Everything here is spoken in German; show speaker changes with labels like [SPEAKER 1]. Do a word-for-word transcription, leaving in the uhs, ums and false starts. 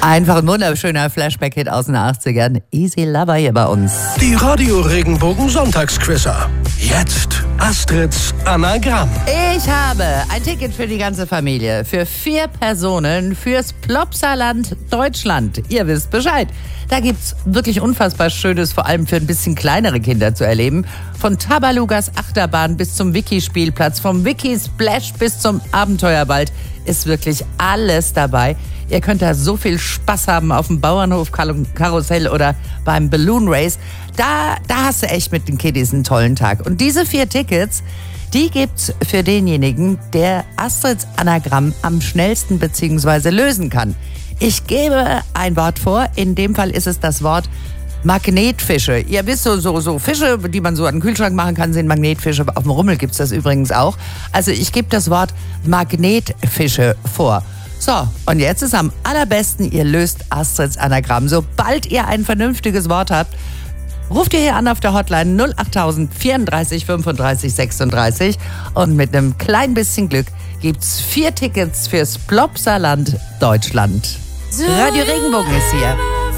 [SPEAKER 1] Einfach ein wunderschöner Flashback-Hit aus den achtzigern. Easy Lover hier bei uns.
[SPEAKER 2] Die Radio Regenbogen Sonntagsquizzer. Jetzt Astrids Anagramm.
[SPEAKER 1] Ich habe ein Ticket für die ganze Familie. Für vier Personen fürs Plopsaland Deutschland. Ihr wisst Bescheid. Da gibt's wirklich unfassbar Schönes, vor allem für ein bisschen kleinere Kinder zu erleben. Von Tabalugas Achterbahn bis zum Wiki-Spielplatz, vom Wiki-Splash bis zum Abenteuerwald ist wirklich alles dabei. Ihr könnt da so viel Spaß haben auf dem Bauernhof-Karussell oder beim Balloon Race. Da, da hast du echt mit den Kiddies einen tollen Tag. Und diese vier Tickets, die gibt's für denjenigen, der Astrids Anagramm am schnellsten bzw. lösen kann. Ich gebe ein Wort vor. In dem Fall ist es das Wort Magnetfische. Ihr wisst, so, so, so Fische, die man so an den Kühlschrank machen kann, sind Magnetfische. Auf dem Rummel gibt's das übrigens auch. Also ich gebe das Wort Magnetfische vor. So, und jetzt ist am allerbesten, ihr löst Astrids Anagramm. Sobald ihr ein vernünftiges Wort habt, ruft ihr hier an auf der Hotline null achttausend vierunddreißig fünfunddreißig sechsunddreißig und mit einem kleinen bisschen Glück gibt's vier Tickets fürs Plopsaland Deutschland. Radio Regenbogen ist hier.